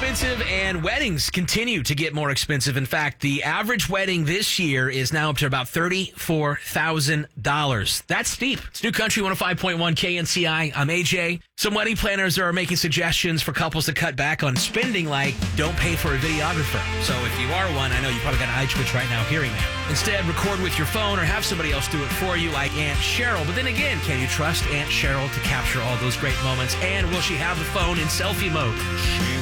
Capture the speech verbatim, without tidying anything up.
expensive, and weddings continue to get more expensive. In fact, the average wedding this year is now up to about thirty-four thousand dollars. That's steep. It's New Country one oh five point one K N C I. I'm A J. Some wedding planners are making suggestions for couples to cut back on spending, like don't pay for a videographer. So if you are one, I know you probably got an eye twitch right now hearing that. Instead, record with your phone or have somebody else do it for you, like Aunt Cheryl. But then again, can you trust Aunt Cheryl to capture all those great moments? And will she have the phone in selfie mode?